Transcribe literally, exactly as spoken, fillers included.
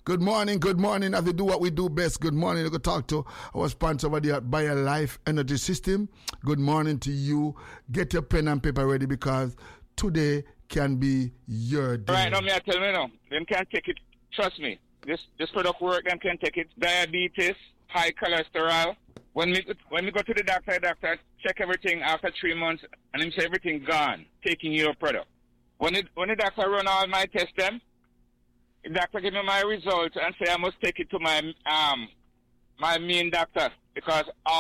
Good morning, good morning. As we do what we do best, good morning. We could talk to our sponsor over there at BioLife Energy System. Good morning to you. Get your pen and paper ready because today can be your day. Right now, me I tell me now, them can't take it. Trust me. This this product work, them can take it. Diabetes, high cholesterol. When we when we go to the doctor, doctor check everything after three months, and him say everything gone, taking your product. When it when the doctor run all my tests, them, the doctor give me my results and say I must take it to my um my main doctor because all